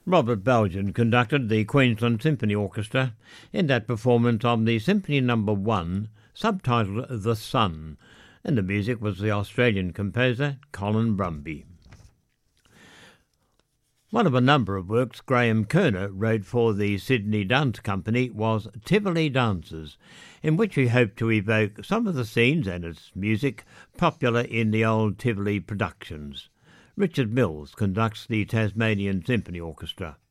Robert Belgian conducted the Queensland Symphony Orchestra in that performance of the Symphony No. 1, subtitled The Sun, and the music was the Australian composer Colin Brumby. One of a number of works Graham Kerner wrote for the Sydney Dance Company was Tivoli Dances, in which he hoped to evoke some of the scenes and its music popular in the old Tivoli productions. Richard Mills conducts the Tasmanian Symphony Orchestra.